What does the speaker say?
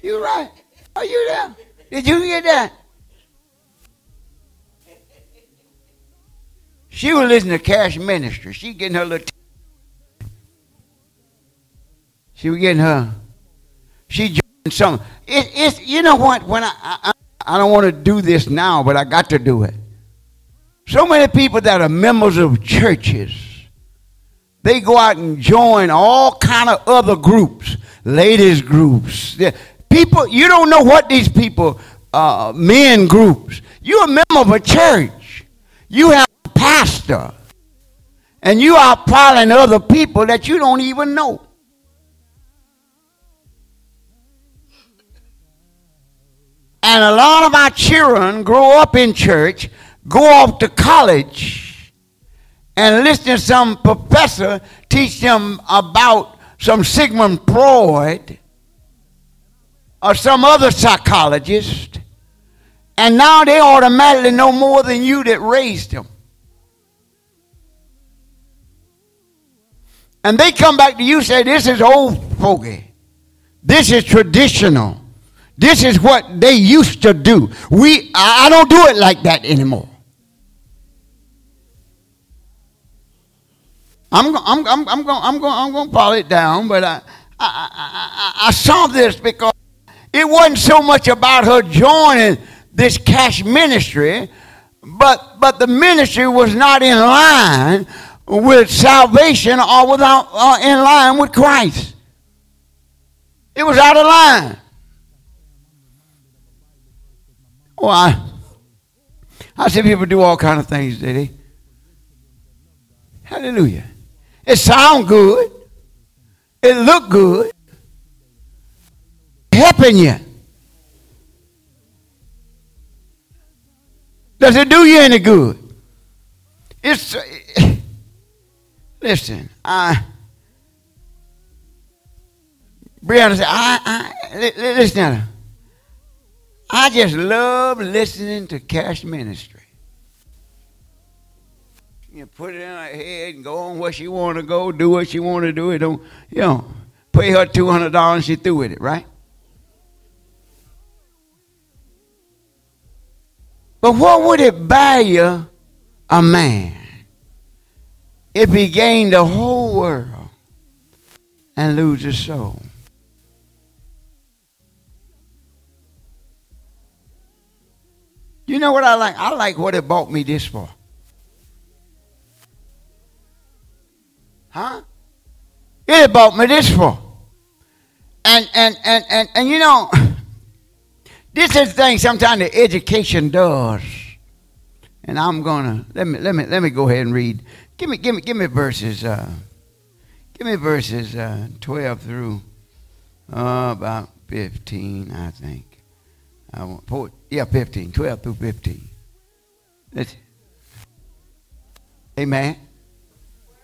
You right. Are you there? Did you get that? She was listening to Cash Ministry. She getting her little. She was getting her. She joined some. It's you know what? When I don't want to do this now, but I got to do it. So many people that are members of churches, they go out and join all kind of other groups, ladies groups. People, you don't know what these people, men groups. You're a member of a church. You have a pastor. And you are following other people that you don't even know. And a lot of our children grow up in church, go off to college, and listen to some professor teach them about some Sigmund Freud or some other psychologist, and now they automatically know more than you that raised them. And they come back to you and say, this is old fogey. This is traditional. This is what they used to do. I don't do it like that anymore. I'm going to follow it down, but I saw this because it wasn't so much about her joining this Cash Ministry, but the ministry was not in line with salvation or in line with Christ. It was out of line. Well, I see people do all kind of things, did they? Hallelujah. It sound good. It look good. Helping you. Does it do you any good? It's listen. Brianna said, listen to her. I just love listening to Cash Ministry. You put it in her head and go on where she want to go, do what she want to do. It don't, pay her $200 and she through with it, right? But what would it buy you, a man, if he gained the whole world and lose his soul? You know what I like? I like what it bought me this for. Huh? It bought me this for. And this is the thing sometimes the education does. And I'm gonna let me go ahead and read. Give me verses 12 through about 15, I think. 15, 12 through 15. Amen.